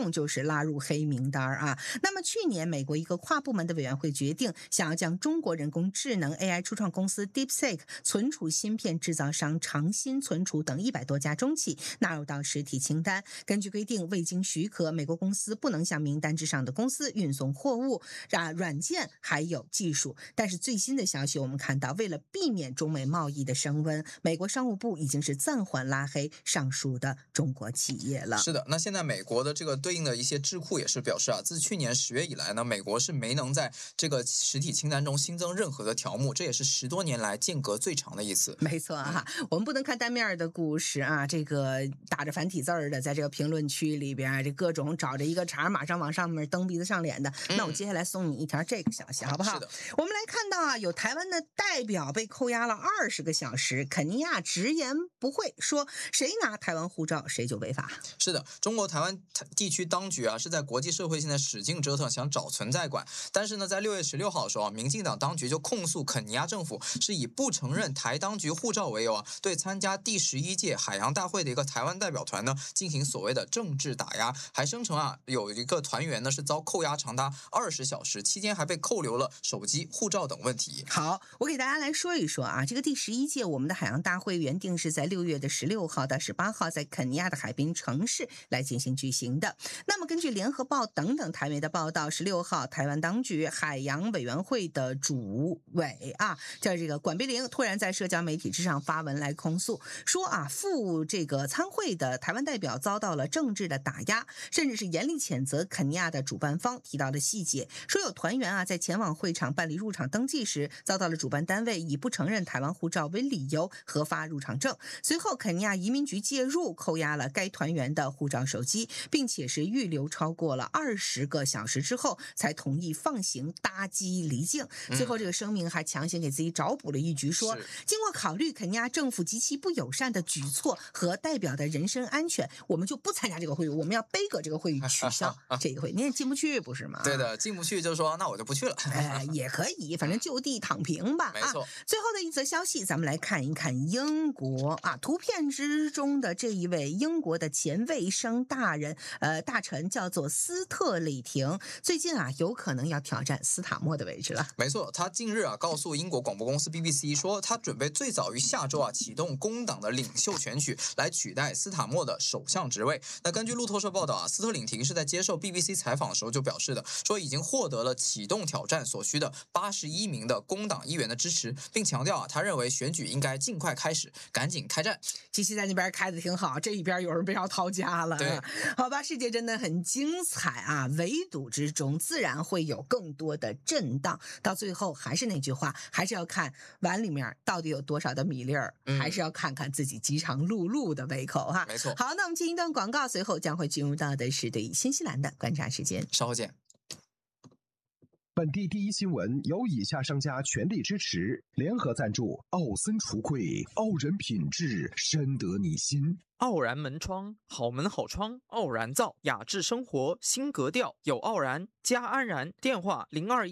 动就是拉入黑名单啊。那么去年美国一个跨部门的委员会决定，想要将中国人工智能 AI 初创公司 DeepSeek 存储芯片制造商长鑫存储等100多家中企纳入到实体清单。根据规定，未经许可，美国公司不能向名单之上的公司运送货物、软件还有技术。但是最新的消息我们看到，为了避免中美贸易的升温，美国商务部已经是暂缓拉黑上述的中国企业了。 是的，那现在美国的这个对应的一些智库也是表示啊，自去年10月以来呢，美国是没能在这个实体清单中新增任何的条目，这也是10多年来间隔最长的一次。 没错啊，我们不能看单面的故事啊，这个打着繁体字的，在这个评论区里边，这各种找着一个茬马上往上面蹬鼻子上脸的。那我接下来送你一条这个消息，好不好？ 是的， 我们来看到啊，有台湾的代表被扣押了20个小时，肯尼亚直言不讳，说谁拿台湾护照谁就违法。 是的，中国台湾地区当局啊是在国际社会现在使劲折腾，想找存在感。但是呢，在6月16号的时候啊，民进党当局就控诉肯尼亚政府是以不承认台当局护照为由啊，对参加第11届海洋大会的一个台湾代表团呢进行所谓的政治打压，还声称啊有一个团员呢是遭扣押长达20小时，期间还被扣留了手机、护照等问题。 好，我给大家来说一说啊，这个第11届我们的海洋大会原定是在6月16号到18号在肯尼亚的海滨城市来进行举行的。那么根据联合报等等台媒的报道，16号台湾当局海洋委员会的主委啊，叫这个管碧玲，突然在社交媒体之上发文来控诉，说啊赴这个参会的台湾代表遭到了政治的打压，甚至是严厉谴责肯尼亚的主办方。提到的细节说，有团员啊在前往会场办理入场登记时，遭到了主办单位以不承认台湾护照为理由核发入场证。随后肯尼亚移民局介入，扣押了该团员的护照、手机，并且是预留超过了20个小时之后才同意放行搭机离境。最后这个声明还强行给自己找补了一局，说经过考虑肯尼亚政府极其不友善的举措和代表的人身安全，我们就不参加这个会议，我们要背搁这个会议取消这个会。你也进不去不是吗？ 对的，进不去就说那我就不去了。 也可以，反正就地躺平吧。 没错。 最后的一则消息，咱们来看一看英国啊，图片之中的这一位英国的前卫生大臣叫做斯特里廷，最近啊有可能要挑战斯塔默的位置了。 没错，他近日啊告诉英国广播公司 BBC 说，他准备最早于下周啊启动工党的领袖选举，来取代斯塔默的首相职位。那根据路透社报道啊，斯特里廷是在接受 BBC 采访的时候就表示的，说已经获得了启动挑战所需的81名的工党议员的支持，并强调啊，他认为选举应该尽快开始，赶紧开战。 七七在那边开的挺好，这一边有人被要掏家了。 对， 好吧，世界真的很精彩啊，围堵之中自然会有更多的震荡，到最后还是那句话，还是要看碗里面到底有多少的米粒儿，还是要看看自己饥肠辘辘的胃口哈。 没错。 好，那我们进一段广告，随后将会进入到的是对新西兰的观察时间。 稍后见。 本地第一新闻由以下商家全力支持，联合赞助：奥森橱柜，傲人品质，深得你心； 傲然门窗，好门好窗，傲然造，雅致生活新格调，有傲然加安然。电话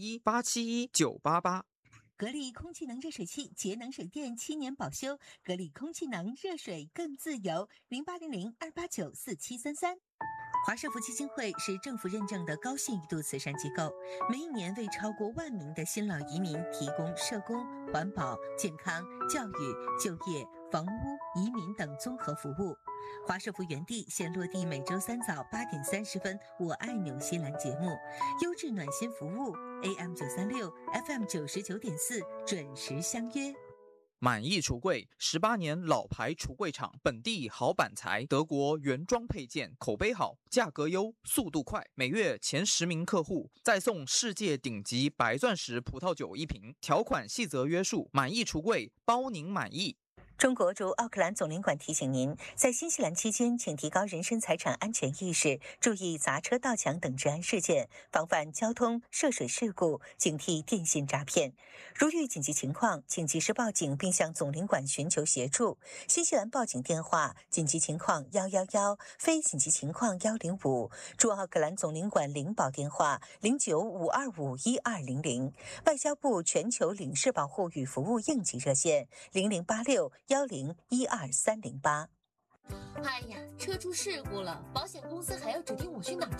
0218719888。 格力空气能热水器，节能省电，7年保修。格力空气能热水更自由，0800-289-4733。华社福基金会是政府认证的高信誉度慈善机构，每一年为超过1万名的新老移民提供社工、环保、健康、教育、就业、房屋、移民等综合服务。华社福原地现落地，每周3早8点30分，我爱纽西兰节目，优质暖心服务 AM936 FM99.4，准时相约。 满意橱柜18年老牌橱柜厂，本地好板材，德国原装配件，口碑好，价格优，速度快，每月前10名客户再送世界顶级白钻石葡萄酒1瓶，条款细则约束。满意橱柜，包您满意。 中国驻奥克兰总领馆提醒您，在新西兰期间，请提高人身财产安全意识，注意砸车、盗抢等治安事件，防范交通涉水事故，警惕电信诈骗。如遇紧急情况，请及时报警并向总领馆寻求协助。新西兰报警电话：紧急情况111，非紧急情况105。驻奥克兰总领馆领保电话0952512200。外交部全球领事保护与服务应急热线0086101238。 哎呀，车出事故了，保险公司还要指定我去哪儿